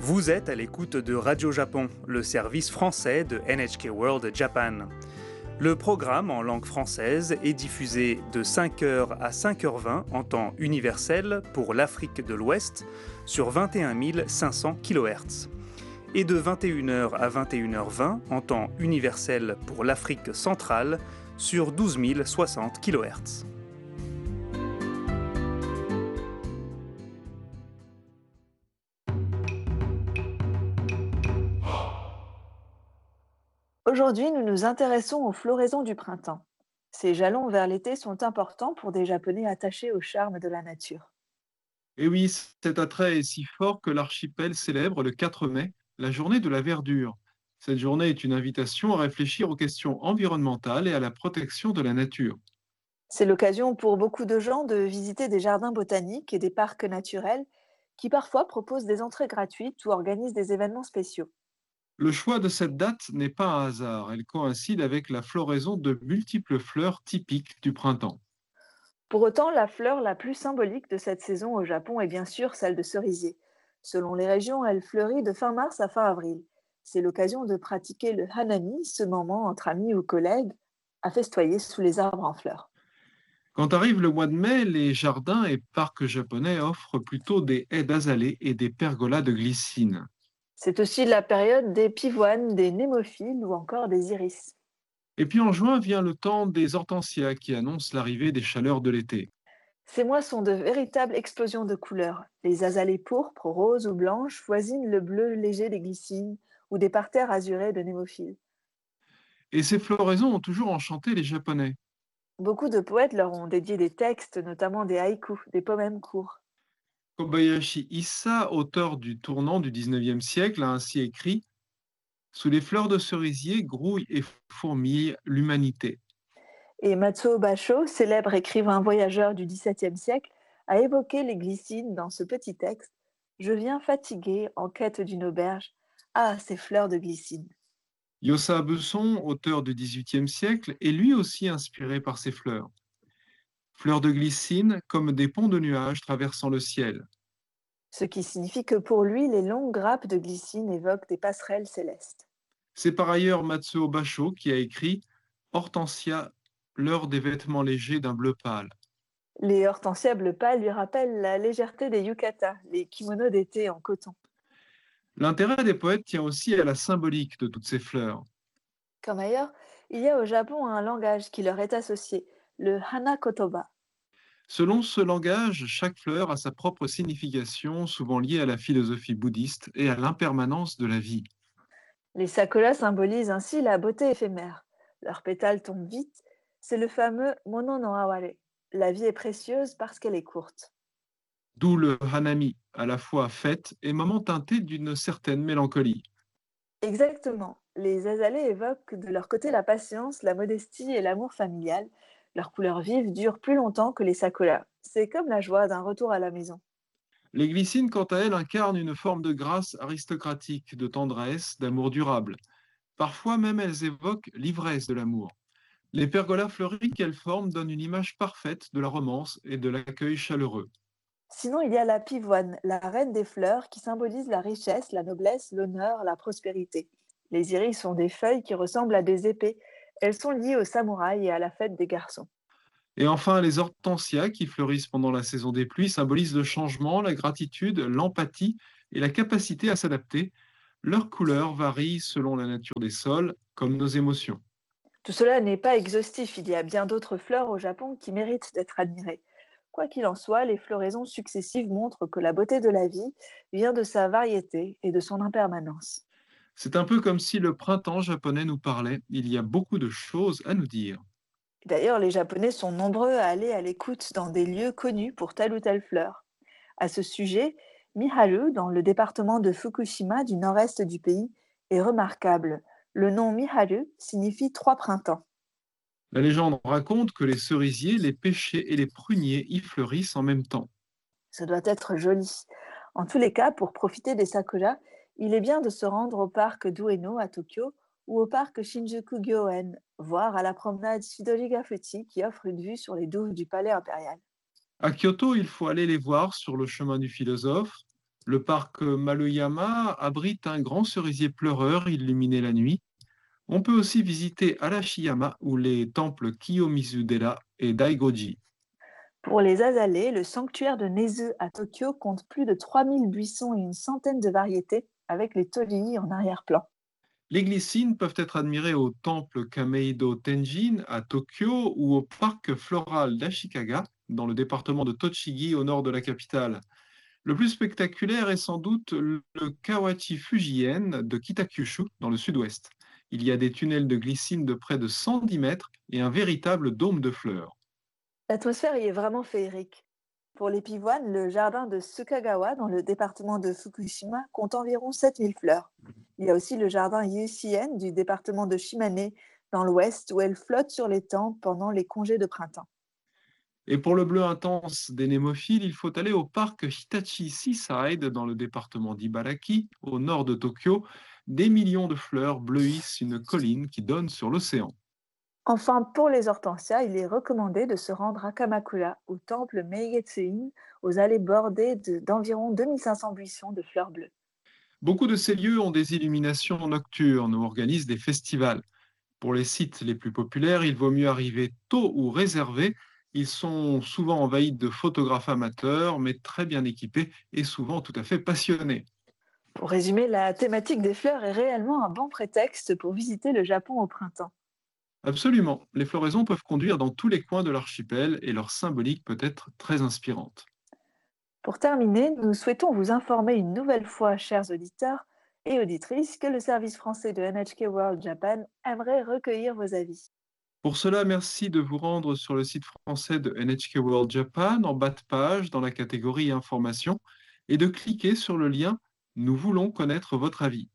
Vous êtes à l'écoute de Radio Japon, le service français de NHK World Japan. Le programme en langue française est diffusé de 5h à 5h20 en temps universel pour l'Afrique de l'Ouest sur 21 500 kHz et de 21h à 21h20 en temps universel pour l'Afrique centrale sur 12 060 kHz. Aujourd'hui, nous nous intéressons aux floraisons du printemps. Ces jalons vers l'été sont importants pour des Japonais attachés au charme de la nature. Et oui, cet attrait est si fort que l'archipel célèbre le 4 mai la journée de la verdure. Cette journée est une invitation à réfléchir aux questions environnementales et à la protection de la nature. C'est l'occasion pour beaucoup de gens de visiter des jardins botaniques et des parcs naturels qui parfois proposent des entrées gratuites ou organisent des événements spéciaux. Le choix de cette date n'est pas un hasard, elle coïncide avec la floraison de multiples fleurs typiques du printemps. Pour autant, la fleur la plus symbolique de cette saison au Japon est bien sûr celle de cerisier. Selon les régions, elle fleurit de fin mars à fin avril. C'est l'occasion de pratiquer le hanami, ce moment entre amis ou collègues, à festoyer sous les arbres en fleurs. Quand arrive le mois de mai, les jardins et parcs japonais offrent plutôt des haies d'azalées et des pergolas de glycine. C'est aussi la période des pivoines, des némophiles ou encore des iris. Et puis en juin vient le temps des hortensias qui annoncent l'arrivée des chaleurs de l'été. Ces mois sont de véritables explosions de couleurs. Les azalées pourpres, roses ou blanches voisinent le bleu léger des glycines ou des parterres azurés de némophiles. Et ces floraisons ont toujours enchanté les Japonais. Beaucoup de poètes leur ont dédié des textes, notamment des haïkus, des poèmes courts. Kobayashi Issa, auteur du tournant du 19e siècle, a ainsi écrit: Sous les fleurs de cerisier grouille et fourmille l'humanité. Et Matsuo Basho, célèbre écrivain voyageur du XVIIe siècle, a évoqué les glycines dans ce petit texte. Je viens fatigué en quête d'une auberge. Ah, ces fleurs de glycine. Yosa Besson, auteur du XVIIIe siècle, est lui aussi inspiré par ces fleurs. Fleurs de glycine comme des ponts de nuages traversant le ciel. Ce qui signifie que pour lui, les longues grappes de glycine évoquent des passerelles célestes. C'est par ailleurs Matsuo Basho qui a écrit Hortensia, l'heure des vêtements légers d'un bleu pâle. Les hortensias bleu pâle lui rappellent la légèreté des yukatas, les kimonos d'été en coton. L'intérêt des poètes tient aussi à la symbolique de toutes ces fleurs. Comme ailleurs, il y a au Japon un langage qui leur est associé, le hana kotoba. Selon ce langage, chaque fleur a sa propre signification, souvent liée à la philosophie bouddhiste et à l'impermanence de la vie. Les sakuras symbolisent ainsi la beauté éphémère. Leurs pétales tombent vite, c'est le fameux mono no aware. La vie est précieuse parce qu'elle est courte. D'où le hanami, à la fois fête et moment teinté d'une certaine mélancolie. Exactement. Les azalées évoquent de leur côté la patience, la modestie et l'amour familial. Leurs couleurs vives durent plus longtemps que les sakuras. C'est comme la joie d'un retour à la maison. Les glycines, quant à elles, incarnent une forme de grâce aristocratique, de tendresse, d'amour durable. Parfois même, elles évoquent l'ivresse de l'amour. Les pergolas fleuris qu'elles forment donnent une image parfaite de la romance et de l'accueil chaleureux. Sinon, il y a la pivoine, la reine des fleurs, qui symbolise la richesse, la noblesse, l'honneur, la prospérité. Les iris sont des feuilles qui ressemblent à des épées. Elles sont liées aux samouraïs et à la fête des garçons. Et enfin, les hortensias, qui fleurissent pendant la saison des pluies, symbolisent le changement, la gratitude, l'empathie et la capacité à s'adapter. Leurs couleurs varient selon la nature des sols, comme nos émotions. Tout cela n'est pas exhaustif, il y a bien d'autres fleurs au Japon qui méritent d'être admirées. Quoi qu'il en soit, les floraisons successives montrent que la beauté de la vie vient de sa variété et de son impermanence. C'est un peu comme si le printemps japonais nous parlait. Il y a beaucoup de choses à nous dire. D'ailleurs, les Japonais sont nombreux à aller à l'écoute dans des lieux connus pour telle ou telle fleur. À ce sujet, Miharu, dans le département de Fukushima du nord-est du pays, est remarquable. Le nom Miharu signifie trois printemps. La légende raconte que les cerisiers, les pêchers et les pruniers y fleurissent en même temps. Ça doit être joli. En tous les cas, pour profiter des sakuras, il est bien de se rendre au parc d'Ueno à Tokyo ou au parc Shinjuku-gyoen, voire à la promenade Shidori-Gafuchi qui offre une vue sur les douves du palais impérial. À Kyoto, il faut aller les voir sur le chemin du philosophe, Le parc Maloyama abrite un grand cerisier pleureur illuminé la nuit. On peut aussi visiter Arashiyama ou les temples Kiyomizu-dera et Daigoji. Pour les azalées, le sanctuaire de Nezu à Tokyo compte plus de 3000 buissons et une centaine de variétés, avec les torii en arrière-plan. Les glycines peuvent être admirées au temple Kameido Tenjin à Tokyo ou au parc floral d'Ashikaga dans le département de Tochigi au nord de la capitale. Le plus spectaculaire est sans doute le Kawachi Fujien de Kitakyushu dans le sud-ouest. Il y a des tunnels de glycine de près de 110 mètres et un véritable dôme de fleurs. L'atmosphère y est vraiment féerique. Pour les pivoines, le jardin de Sukagawa, dans le département de Fukushima, compte environ 7000 fleurs. Il y a aussi le jardin Yusien du département de Shimane, dans l'ouest, où elles flottent sur les temps pendant les congés de printemps. Et pour le bleu intense des némophiles, il faut aller au parc Hitachi Seaside dans le département d'Ibaraki, au nord de Tokyo. Des millions de fleurs bleuissent une colline qui donne sur l'océan. Enfin, pour les hortensias, il est recommandé de se rendre à Kamakura, au temple Meigetsuin, aux allées bordées d'environ 2500 buissons de fleurs bleues. Beaucoup de ces lieux ont des illuminations nocturnes ou organisent des festivals. Pour les sites les plus populaires, il vaut mieux arriver tôt ou réservé. Ils sont souvent envahis de photographes amateurs, mais très bien équipés et souvent tout à fait passionnés. Pour résumer, la thématique des fleurs est réellement un bon prétexte pour visiter le Japon au printemps. Absolument, les floraisons peuvent conduire dans tous les coins de l'archipel et leur symbolique peut être très inspirante. Pour terminer, nous souhaitons vous informer une nouvelle fois, chers auditeurs et auditrices, que le service français de NHK World Japan aimerait recueillir vos avis. Pour cela, merci de vous rendre sur le site français de NHK World Japan en bas de page dans la catégorie Informations et de cliquer sur le lien Nous voulons connaître votre avis.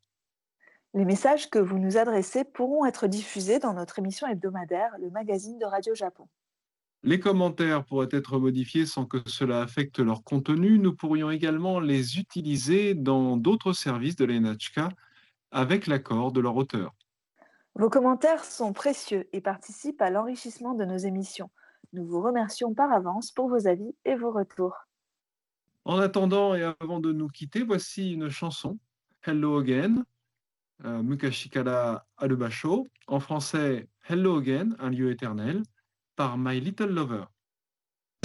Les messages que vous nous adressez pourront être diffusés dans notre émission hebdomadaire, le magazine de Radio Japon. Les commentaires pourraient être modifiés sans que cela affecte leur contenu. Nous pourrions également les utiliser dans d'autres services de l'NHK avec l'accord de leur auteur. Vos commentaires sont précieux et participent à l'enrichissement de nos émissions. Nous vous remercions par avance pour vos avis et vos retours. En attendant et avant de nous quitter, voici une chanson, Hello Again, Mukashikara Arubasho, en français Hello Again, un lieu éternel, par My Little Lover.